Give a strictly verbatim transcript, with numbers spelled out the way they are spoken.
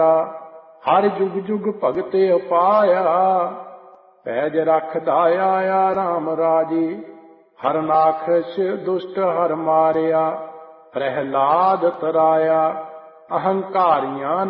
ਹਰ ਜੁਗ ਜੁਗ ਭਗਤ ਉਪਾਇਆ। ਪੈਜ ਰਖਦਾ ਆਇਆ ਰਾਮ ਰਾਜੇ, ਹਰਨਾਖਸ਼ ਦੁਸ਼ਟ ਹਰ ਮਾਰਿਆ। ਪ੍ਰਹਿਲਾਦ ਤਰਾਇਆ, ਅਹੰਕਾਰੀਆਂ